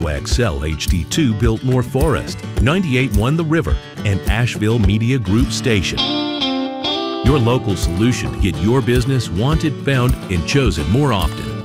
XL HD2 Biltmore Forest, 98.1 The River, and Asheville Media Group Station. Your local solution to get your business wanted, found, and chosen more often.